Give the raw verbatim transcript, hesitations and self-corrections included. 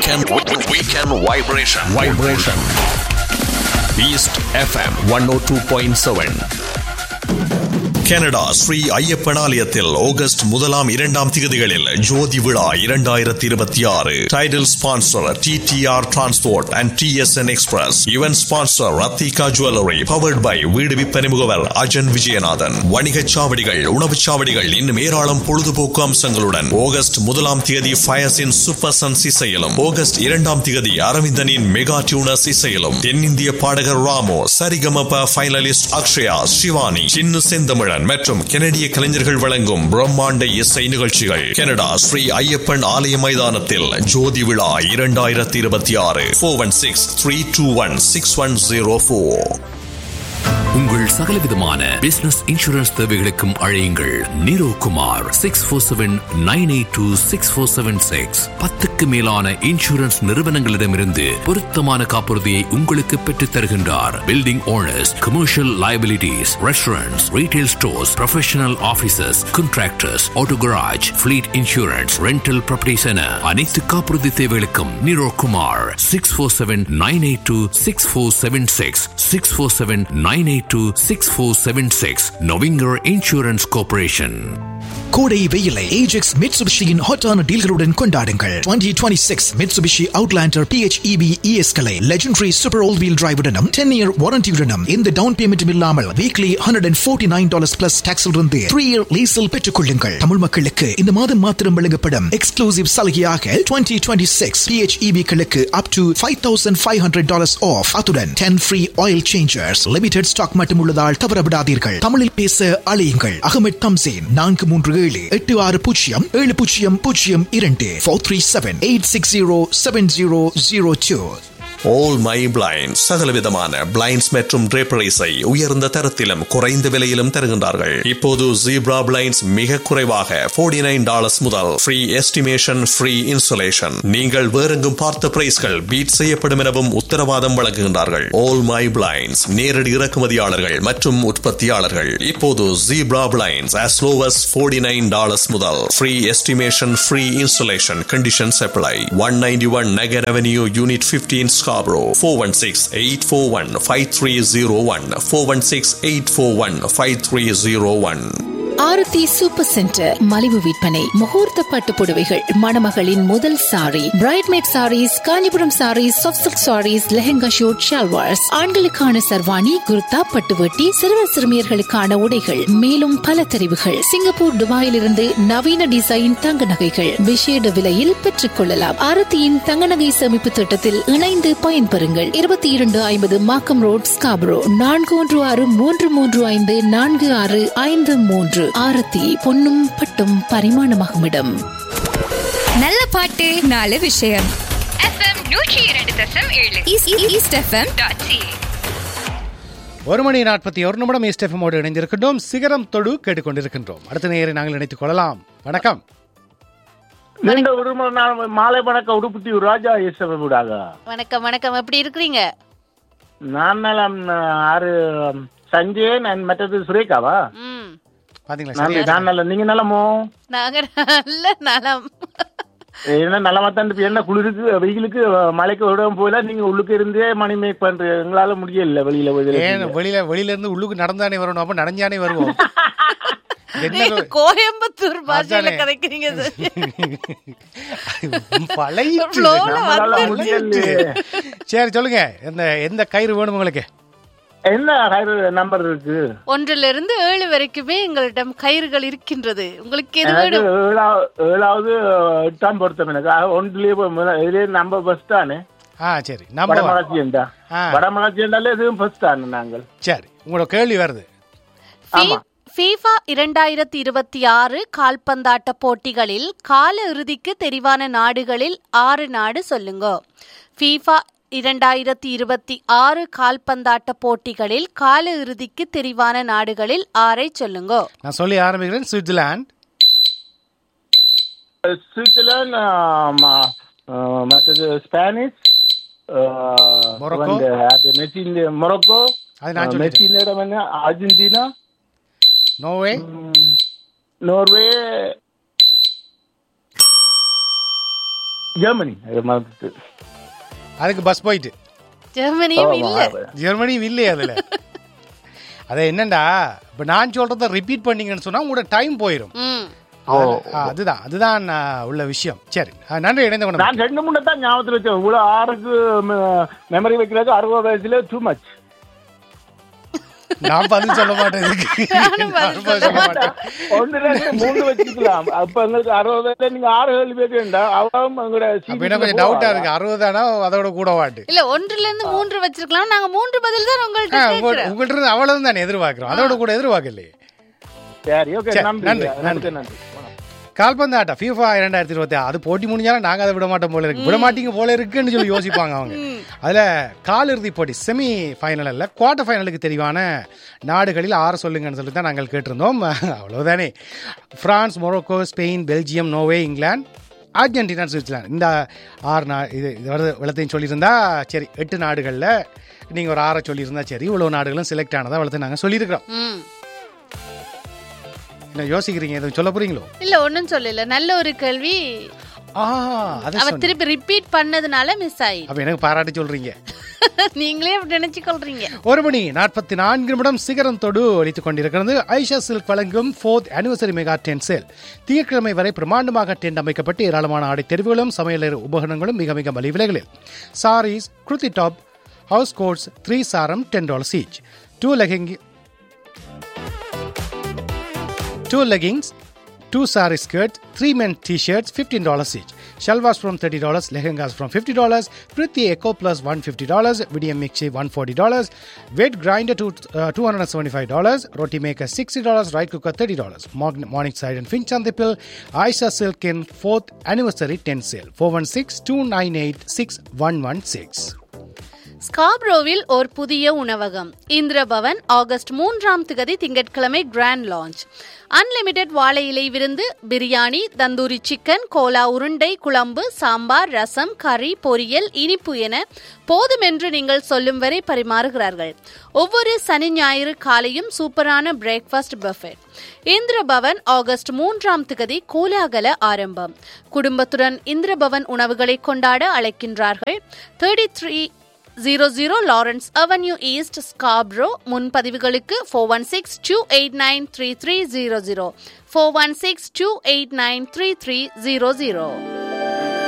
Weekend Weekend Vibration Vibration East F M one oh two point seven. Canada Sri Ayyappan ஆலயத்தில் August முதலாம் இரண்டாம் திகதிகளில் ஜோதி விழா இரண்டாயிரத்தி இருபத்தி ஆறு. Title sponsor D D R transport and D S N express. Event sponsor Rathika jewellery. Powered by வீடு விற்பனை முகவர் அஜன் விஜயநாதன். வணிகச் சாவடிகள், உணவுச் சாவடிகள், இன்னும் ஏராளம் பொழுதுபோக்கு அம்சங்களுடன் ஆகஸ்ட் முதலாம் திகதி ஃபயர்ஸின் சூப்பர் சன்ஸ் இசையிலும், ஆகஸ்ட் இரண்டாம் திகதி அரவிந்தனின் மெகா டியூனர்ஸ் இசையிலும், தென்னிந்திய பாடகர் ராமோ, சரிகமப ஃபைனலிஸ்ட் அக்ஷயா, சிவானி, சின்னு செந்தமிழன் மற்றும் கனடிய கலைஞர்கள் வழங்கும் பிரம்மாண்ட இசை நிகழ்ச்சிகள். கனடா ஸ்ரீ ஐயப்பன் ஆலய மைதானத்தில் ஜோதி விழா இரண்டாயிரத்தி இருபத்தி ஆறு. Four one six three two one six one zero four. உங்கள் சகலவிதமான பிசினஸ் இன்சூரன்ஸ் தேவைகளுக்கும் அழையுங்கள் நீரோ Kumar. Six four seven nine eight two six four seven six. பத்துக்கு மேலான இன்சூரன்ஸ் நிறுவனங்களிடமிருந்து பொருத்தமான காப்புறுதியை உங்களுக்கு பெற்றுத் தருகின்றார். Building owners, commercial liabilities, restaurants, retail stores, professional offices, contractors, auto garage, fleet insurance, rental properties என அனைத்து காப்புறுதி தேவைகளுக்கும் நீரோ Kumar. Six four seven nine eight two six four seven six. Six four seven nine eight two six four seven six. நொவிங்கர் insurance corporation. கோடை வெயிலை Ajax மிட்சுபிஷியின் ஹாட்டான டீல்களுடன் கொண்டாடுங்கள். twenty twenty-six Mitsubishi Outlander P H E V E S களை legendary super all wheel டிரைவுடனும் ten year வாரண்டியுடனும் எந்த down பேமெண்ட்டும் இல்லாமல் weekly one hundred forty-nine dollars plus டாக்ஸில் இருந்து three year லீஸில் பெற்றுக் கொள்ளுங்கள். தமிழ் மக்களுக்கு இந்த மாதம் மாத்திரம் வழங்கப்படும் எக்ஸ்க்ளூசிவ் சலுகையாக twenty twenty-six P H E V களுக்கு up to five thousand five hundred dollars off. அத்துடன் ten free oil changers. Limited stock மட்டும் உள்ளதால் தவறவிடாதீர்கள். தமிழில் பேச அழையுங்கள். அகமது தம்சேன் நான்கு மூன்று ஏழு எட்டு ஆறு பூஜ்ஜியம் ஏழு பூஜ்ஜியம் பூஜ்ஜியம் இரண்டு. four three seven eight six zero seven zero zero two. All My Blinds சகலவிதமான பிளைண்ட்ஸ் மற்றும் draperies-ஐ உயர்ந்த தரத்திலும் குறைந்த விலையிலும் தருகின்றார்கள். இப்போது ஜீப்ரா பிளைண்ட்ஸ் மிக குறைவாக forty-nine dollars முதல் ஃப்ரீ எஸ்டிமேஷன், ஃப்ரீ இன்சுலேஷன். நீங்கள் வேறெங்கும் பார்த்த பிரைஸ்கள் பீட் செய்யப்படும் எனவும் உத்தரவாதம் வழங்குகின்றார்கள். All My Blinds நேரடி இறக்குமதியாளர்கள் மற்றும் உற்பத்தியாளர்கள். இப்போது zebra blinds as low as forty-nine dollars முதல் free estimation, free insulation. Conditions apply. one ninety-one Nagar Avenue, Unit fifteen, Scarborough. four one six eight four one five three zero one. four one six eight four one five three zero one. ஆரத்தி super centre மலிவு விற்பனை. முகூர்த்த பட்டு புடவைகள், மணமகளின் முதல் sorry, பிரைட்மேட் saris, Kanchipuram saris, soft silk saris, lehenga shoot, shalwars, ஆண்களுக்கான சர்வாணி, குர்தா, பட்டுவட்டி, சிறுவர் சிறுமியர்களுக்கான உடைகள், மேலும் பல தெரிவுகள். சிங்கப்பூர், துபாயில் இருந்து நவீன டிசைன் தங்க நகைகள் விசேட விலையில் பெற்றுக் கொள்ளலாம். ஆரத்தியின் தங்க நகை சேமிப்பு திட்டத்தில் இணைந்து பயன்பெறுங்கள். இருபத்தி இரண்டு ஐம்பது மாக்கம் ரோட், ஸ்காபரோ. நான்கு ஒன்று ஆறு மூன்று மூன்று ஐந்து நான்கு ஆறு ஐந்து மூன்று. ஆரத்தி பொன்னும் பட்டும் பரிமாணமாகும் இடம். நல்ல பாட்டு, நல்ல விஷயம். எஃப்எம் நூற்றி இரண்டு தசம் ஏழு ஈஸ்ட் எஃப்எம் டாட் சி. ஒரு மணி நாற்பத்தி ஒரு நிமிடம் ஈஸ்ட் எஃப்எம்மோடு இணைந்திருக்கின்றோம். சிகரம் தொடு கேட்டுக்கொண்டிருக்கின்றோம். அடுத்த நேரை நாங்கள் இணைத்துக் கொள்ளலாம். வணக்கம். மாலை வணக்கம். உடுப்புட்டி ராஜா ஈஸ்வரமுடாக. வணக்கம் வணக்கம். எப்படி இருக்கிறீங்க? நான் நலம். ஆறு சஞ்சய், நான் மற்றது சுரேகாவா? நீங்க நலமோ? நாங்க நல்ல நலம். என்ன நலமாத்தான். என்ன குளிருக்கு, வெயிலுக்கு, மழைக்கு விடவும் போல நீங்க உள்ளுக்கு இருந்தே மணி மேக் பண்றீங்க. எங்களால முடியல. வெளியில வெளியில வெளியில இருந்து உள்ளுக்கு நடந்தானே வரணும். அப்ப நடஞ்சானே வருவோம். கோயம்புத்தூர் பாஷையில கதைக்கிறீங்க. சரி சொல்லுங்க, எந்த கயிறு வேணும் உங்களுக்கு? என்ன கயிறு நம்பர் இருக்கு? ஒன்றுல இருந்து ஏழு வரைக்குமே எங்களிடம் கயிறுகள் இருக்கின்றது. உங்களுக்கு எது வேணும்? ஏழாவது எட்டாம் பொருத்தம் எனக்கு. ஒன்றுலயே நம்பர் ஃபர்ஸ்ட் தானே. சரி, வடமராட்சி என்றா வடமராட்சி என்றாலே இதுவும் ஃபர்ஸ்ட் தானே. நாங்கள் சரி, உங்களோட கேள்வி வருது. ஆமா. ஃபீஃபா இரண்டாயிரத்தி இருபத்தி ஆறு கால்பந்தாட்ட போட்டிகளில் கால இறுதிக்கு தெரிவான நாடுகளில் ஆறு நாடு சொல்லுங்க. ஃபீஃபா இரண்டாயிரத்தி இருபத்தி ஆறு கால்பந்தாட்ட போட்டிகளில் கால இறுதிக்கு தெரிவான நாடுகளில் ஆறை சொல்லுங்க. நான் சொல்லி ஆரம்பிக்கிறேன். சுவிட்சர்லாந்து, சுவிட்சர்லாந்து, மற்றது Spanish, Morocco, Morocco, Argentina, Norway, Norway, Germany. அதுக்கு பஸ் போயிட்டு ஜெர்மனியும் இல்ல. ஜெர்மனியும் இல்லையே அதுல. அதை என்னண்டா இப்ப நான் சொல்றத ரிப்பீட் பண்ணீங்கன்னு சொன்னா உங்களோட டைம் போயிடும். அதுதான் அதுதான் உள்ள விஷயம். சரி, நன்றி. இணைந்த கொண்டு நான் ரெண்டு மூணு தான் ஞாபகத்தில் வச்சேன். இவ்வளவு ஆறுக்கு மெமரி வைக்கிறது அறுபது வயசுல டூ மச். நான் பதில் சொல்ல மாட்டேன். ஒன்று ரெண்டு மூணு வச்சுக்கலாம். அப்ப எங்களுக்கு அறுபது வயசுல நீங்க ஆறு கேள்வி பேச வேண்டாம். கொஞ்சம் டவுட்டா இருக்கு. அறுபதானா அதோட கூட வாட்டு இல்ல, ஒன்றுல இருந்து மூன்று வச்சிருக்கலாம். நாங்க மூன்று பதில் தான் உங்கள்ட்ட உங்கள்ட்ட இருந்து அவ்வளவு தானே எதிர்பார்க்கிறோம். அதோட கூட எதிர்பார்க்கலையே. நன்றி நன்றி நன்றி. கால்பந்தாட்டம் ஃபீஃபா இரண்டாயிரத்தி இருபத்தி ஆறு அது போட்டி முடிஞ்சாலும் நாங்கள் அதை விட மாட்டோம் போல இருக்கு, விட மாட்டீங்க போல இருக்குன்னு சொல்லி யோசிப்பாங்க அவங்க. அதில் காலிறுதி போட்டி செமி ஃபைனல் அல்ல குவார்டர் ஃபைனலுக்கு தெரிவான நாடுகளில் ஆறு சொல்லுங்கன்னு சொல்லி தான் நாங்கள் கேட்டிருந்தோம். அவ்வளோதானே. France, Morocco, Spain, Belgium, Norway, England, Argentina, Switzerland, இந்த ஆறு நா இது இது வருது வெள்ளத்தையும் சொல்லியிருந்தா சரி. எட்டு நாடுகளில் நீங்கள் ஒரு ஆறை சொல்லியிருந்தா சரி. இவ்வளோ நாடுகளும் செலக்ட் ஆனதாக வெள்ளத்தை நாங்கள் சொல்லியிருக்கிறோம். என்ன யோசிக்கிறீங்க? எதுவும் சொல்ல போறீங்களோ? இல்ல, ஒன்னும் சொல்லல. நல்ல ஒரு கேள்வி. அவ திருப்பி ரிப்பீட் பண்ணதுனால மிஸ் ஆயி. அப்ப எனக்கு பாராட்டி சொல்றீங்க. நீங்களே அப்படி நினைச்சு கொள்றீங்க. ஒரு மணி நாற்பத்தி நான்கு நிமிடம் சிகரம் தொடு ஒலித்துக் கொண்டிருக்கிறது. ஐஷா சில்க் வழங்கும் fourth anniversary mega tent sale. திங்கட்கிழமை வரை பிரமாண்டமாக டென்ட் அமைக்கப்பட்டு ஏராளமான ஆடை தெரிவுகளும் சமையலர் உபகரணங்களும் மிக மிக மலிவு விலைகளில். Saris, kurti top, house quotes, three சாரம் ten dollars each. Two legging Two leggings, two sari skirts, three men t-shirts, fifteen dollars each. Shalwas from thirty dollars, lehengas from fifty dollars, Priti Eco Plus one hundred fifty dollars, Vidium Mixi one hundred forty dollars, Wet Grinder to, uh, two hundred seventy-five dollars, Roti Maker sixty dollars, Rice Cooker thirty dollars. Morning Side and Finch on the Pill, Aisha Silk in fourth anniversary tent sale. four one six, two nine eight, six one one six. ஸ்காப்ரோவில் ஒரு புதிய உணவகம் Indra Bhavan August மூன்றாம் திகதி திங்கட்கிழமை grand launch. Unlimited வாழை இலை விருந்து, biryani, tandoori chicken, Cola உருண்டை, குழம்பு, சாம்பார், ரசம், கறி, பொரியல், இனிப்பு என போதுமென்று நீங்கள் சொல்லும் வரை பரிமாறுகிறார்கள். ஒவ்வொரு சனி ஞாயிறு காலையும் சூப்பரான பிரேக்ஃபாஸ்ட் பஃபெட். இந்திரபவன் ஆகஸ்ட் மூன்றாம் திகதி கோலாகல ஆரம்பம். குடும்பத்துடன் இந்திரபவன் உணவுகளை கொண்டாட அழைக்கின்றார்கள். Thirty three zero zero Lawrence avenue east, Scarborough. முன்பதிவுகளுக்கு four one six two eight nine three three zero zero four one six two eight nine three three zero zero.